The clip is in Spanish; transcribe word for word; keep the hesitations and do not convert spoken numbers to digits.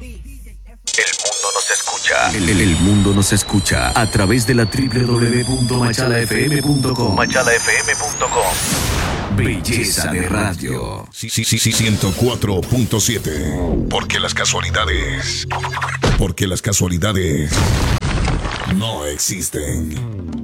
El mundo nos escucha. El, el- el mundo nos escucha a través de la doble u doble u doble u punto machala f m punto com. machala f m punto com. Belleza de radio. Sí, sí, sí, sí, ciento cuatro punto siete. Porque las casualidades. Porque las casualidades no existen.